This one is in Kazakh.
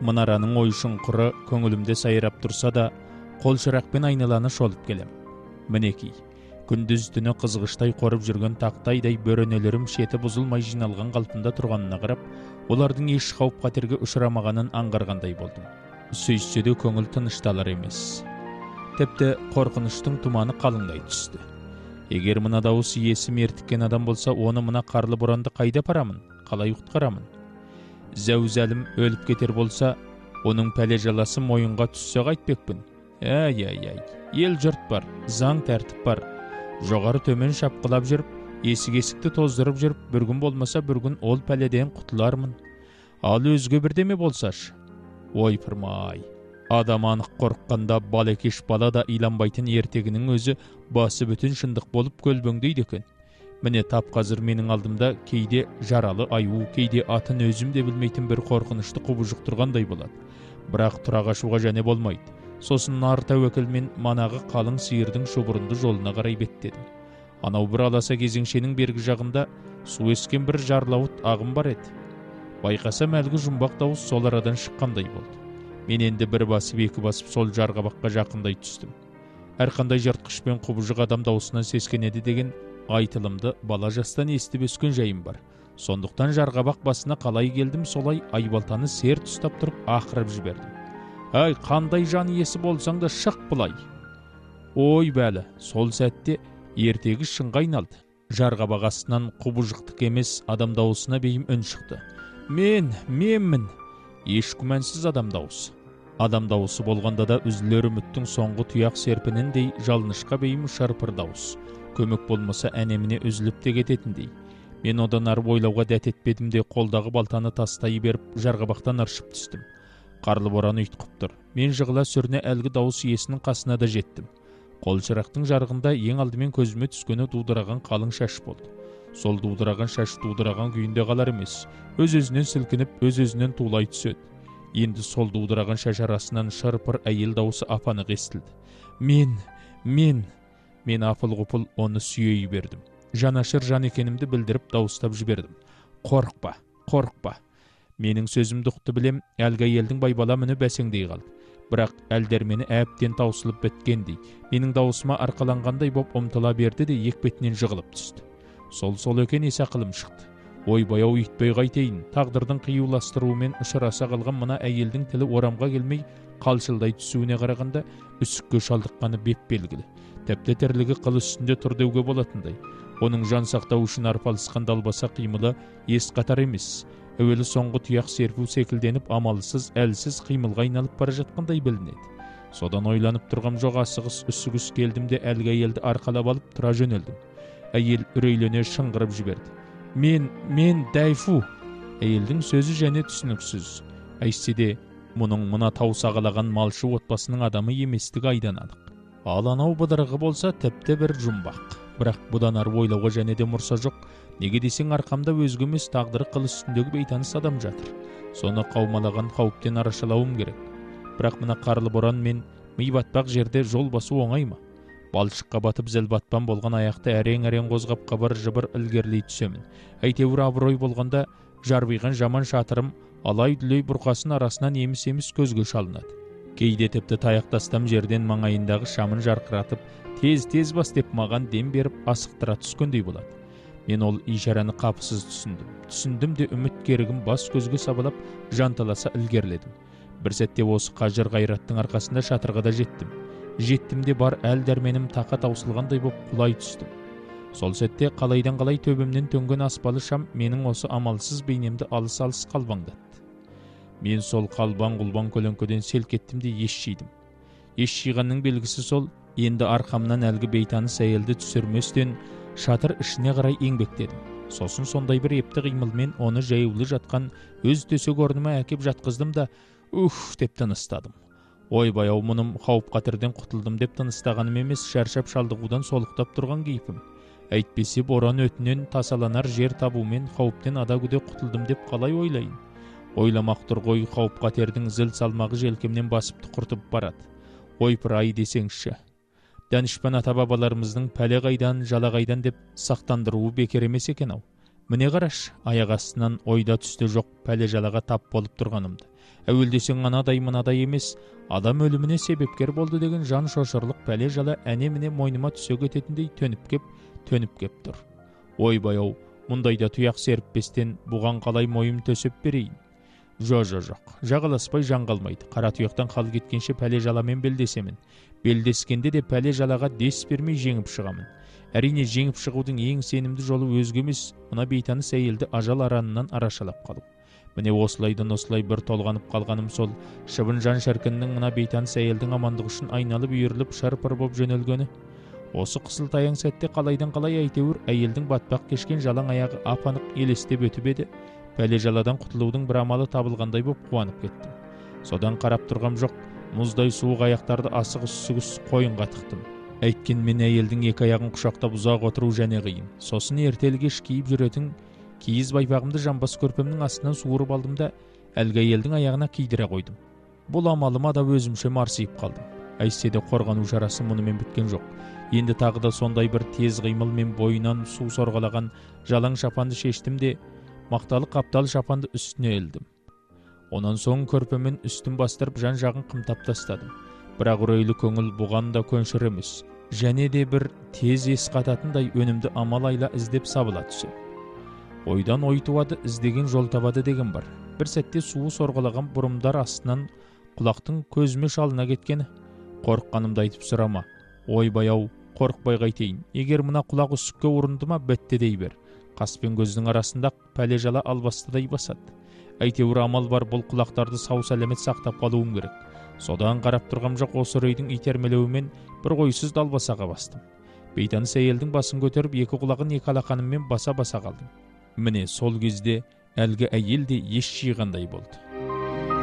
Мұнараның ойшыңқыры көңілімде сайрап тұрса да, қол шырақпен айналаны шолып келем. Мінекей, күндіз түні қызғыштай қорып жүрген тақтайдай бөренелерім шеті бұзылмай жиналған қалпында тұрғанына қарап, олардың еш қауіп қатерге ұшырамағанын аңғарғандай болдым. Сөйтсе де көңіл тынышталар емес. Тіпті қорқыныштың тұманы қалыңдай түсті. Егер мына дауыс иесі мертіккен адам болса, оны мына қарлы боранды қайда апарамын, қалай құтқарамын? Зәузәлім өліп кетер болса, оның пәле жаласы мойынға түссе қайтпекпін. Ай, ел жұрт бар, заң тәртіп бар. Жоғары төмен шапқылап жүріп, есік-есікті тоздырып жүріп, бір күн болмаса бір күн ол пәледен құтылармын. Ал өзге бірдеме болсаш? Ойпырмай, адам анық қорыққанда балекеш бала да иланбайтын ертегінің өзі басы бүтін шындық болып көлбеңдейді екен. Міне тап қазір менің алдымда кейде жаралы аю, кейде атын өзім де білмейтін бір қорқынышты құбыжық тұрғандай болады. Бірақ тұра қашуға және болмайды. Сосын нар тәуекелмен манағы қалың сиырдың шұбырынды жолына қарай беттедім. Анау бір аласа кезеңшенің бергі жағында су ескен бір жарлауыт ағым бар еді. Байқасам әлгі жұмбақ дауыс сол арадан шыққандай болды. Мен енді бір басып екі басып сол жарғабаққа жақындай түстім. Әрқандай жыртқыш пен құбыжық адам даусынан сескенеді деген айтылымды бала жастан естіп өскен жайым бар. Сондықтан жарғабақ басына қалай келдім, солай айбалтаны серт ұстап тұрып ақырып жібердім. Ай, қандай жан иесі болсаң да шық бұлай. Ой бәлі, сол сәтте ертегі шынға айналды. Жарғабақ астынан құбыжықтық емес адам дауысына бейім үн шықты. Менмін. Еш күмәнсіз адам дауысы. Адам дауысы болғанда да үзілер үміттің соңғы тұяқ серпініндей жалынышқа бейім шарпыр дауыс. Көмек болмаса әнеміне үзіліп те кететіндей. Мен одан арып ойлауға дәт етпедім де қолдағы балтаны тастай беріп жарғабақтан ыршып түстім. Қарлы боран ұйтқып тұр. Мен жығыла сүріне әлгі дауыс иесінің қасына да жеттім. Қол шырақтың жарығында ең алдымен көзіме түскені дудыраған қалың шаш болды. Сол дудыраған шаш дудыраған күйінде қалар емес. Өз-өзінен сілкініп, өз-өзінен тулай түседі. Енді сол дудыраған шаш арасынан шырпыр әйел дауысы апанық естілді. Мен апыл-ғұпыл оны сүйей бердім. Жанашыр жан екенімді білдіріп дауыстап жібердім. Қорықпа. Менің сөзімді ұқты білем, әлгі әйелдің байбала міні бәсеңдей қалды. Бірақ әлдермені әбден таусылып біткендей, менің дауысыма арқаланғандай боп ұмтыла берді де екпетінен жығылып түсті. Сол екен есі ақылым шықты. Ойбай-ау үйтпей қайтейін, тағдырдың қиюластыруымен ұшыраса қалған мына әйелдің тілі орамға келмей қалшылдай түсуіне қарағанда үсікке шалдыққаны беп белгілі. Тіпті тірлігі қыл үстінде тұр деуге болатындай. Оның жан сақтау үшін арпалысқан далбаса қимылы ес қатар емес. Әуелі соңғы тұяқ серпу секілденіп амалсыз, әлсіз қимылға айналып бара жатқандай білінеді. Содан ойланып тұрғам жоқ, асығыс үсігіс келдім де әлгі әйелді арқалап алып тұра жөнелдім. Әйел үрейлене шыңғырып жіберді. Мен дәйфу. Әйелдің сөзі және түсініксіз. Әйтсе де мұның мына тау сағалаған малшы отбасының адамы еместігі айдан анық. Ал анау быдырығы болса тіпті бір жұмбақ. Бірақ бұдан ары ойлауға және де мұрса жоқ. Неге десең, арқамда өзге емес тағдыры қыл үстіндегі бейтаныс адам жатыр. Соны қаумалаған қауіптен арашалауым керек. Бірақ мына қарлы боран мен ми батпақ жерде жол басу оңай ма? Балшыққа батып зіл батпан болған аяқты әрең-әрең қозғап қабыр-жыбыр ілгерлей түсемін. Әйтеуір абырой болғанда жарбиған жаман шатырым алай-дүлей бұрқасын арасынан еміс-еміс көзге шалынады. Кейде тіпті таяқ тастам жерден маңайындағы шамын жарқыратып, тез бас деп маған дем беріп асықтыра түскендей болады. Мен ол ишараны қапысыз түсіндім де үміт керігім бас көзге сабалап жанталаса ілгерледім. Бір сәтте осы қажыр қайраттың арқасында шатырға да жеттім де бар әл дәрменім тақа таусылғандай боп құлай түстім. Сол сәтте қалайдан қалай төбемнен төнген аспалы шам менің осы амалсыз бейнемді алыс-алыс қалбаңдатты. Мен сол қалбаң-құлбаң көлеңкеден селк еттім де ес жидым. Ес жиғанның белгісі сол, енді арқамнан әлгі бейтаныс әйелді түсірместен шатыр ішіне қарай еңбектедім. Сосын сондай бір епті қимылмен оны жаюлы жатқан өз төсек орныма әкеп жатқыздым да деп тыныстадым. Ойбай-ау, мұным қауіп қатерден құтылдым деп тыныстағаным емес, шаршап шалдығудан солықтап тұрған кейпім. Әйтпесе боран өтінен тасаланар жер табумен қауіптен ада-күде құтылдым деп қалай ойлайын? Ойламақ тұр ғой, қауіп қатердің зіл салмағы желкемнен басып тұқыртып барады. Ойпыр-ай десеңші. Данышпан ата-бабаларымыздың пәле қайдан, жала қайдан деп сақтандыруы бекер емес екен-ау. Міне қараш, аяқ астынан ойда түсте жоқ пәле-жалаға тап болып тұрғанымды. Әуелдесең анадай мынадай емес, адам өліміне себепкер болды деген жан шошырлық пәле-жала әне-міне мойныма түсе кететіндей төніп кеп тұр. Ойбай-ау, мұндайда тұяқ серіппестен бұған қалай мойым төсеп берейін? Жоқ, жағаласпай жан қалмайды. Қара тұяқтан қал кеткенше пәле-жаламен белдесемін. Белдескенде де пәле-жалаға дес бермей жеңіп шығамын. Әрине, жеңіп шығудың ең сенімді жолы өзге емес, мына бейтаныс әйелді ажал аранынан арашалап қалу. Міне осылайдан осылай бір толғанып қалғаным сол, шыбын жан шіркіннің мына бейтаныс әйелдің амандығы үшін айналып үйіріліп шарпыр боп жөнелгені. Осы қысылтаяң сәтте қалайдан қалай әйтеуір әйелдің батпақ кешкен жалаң аяғы ап-анық елестеп өтіп еді, пәле-жаладан құтылудың бір амалы табылғандай боп қуанып кеттім. Содан қарап тұрғам жоқ, мұздай суық аяқтарды асығыс-үсігіс қойынға тықтым. Әйткенмен әйелдің екі аяғын құшақтап ұзақ отыру және қиын. Сосын ертелі-кеш киіп жүретін киіз байпағымды жамбас көрпемнің астынан суырып алдым да әлгі әйелдің аяғына кидіре қойдым. Бұл амалыма да өзімше марсиып қалдым. Әйтсе де қорғану шарасы мұнымен біткен жоқ. Енді тағы да сондай бір тез қимылмен бойынан су сорғалаған жалаң шапанды шештім де мақталы қаптал шапанды үстіне ілдім. Онан соң көрпемен үстін бастырып жан-жағын қымтап тастадым. Бірақ үрейлі көңіл бұған да көншір емес. Және де бір тез ес қататындай өнімді амал айла іздеп сабыла түсем. Ойдан ой туады, іздеген жол табады деген бар. Бір сәтте суы сорғалаған бұрымдар астынан құлақтың көзіме шалына кеткені. Қорыққанымды айтып сұрама. Ойбай-ау, қорықпай қайтейін. Егер мына құлақ үсікке ұрынды ма, бітті дей бер. Қас пен көздің арасында пәле-жала албастыдай басады. Әйтеуір амал бар, бұл құлақтарды сау сәлемет сақтап қалуым керек. Содан қарап тұрғам жоқ, осы үрейдің итермелеуімен бір қойсыз далбасаға бастым. Бейтаныс әйелдің басын көтеріп, екі құлағын екі алақаныммен баса қалдым. Міне сол кезде әлгі әйел де ес жиғандай болды.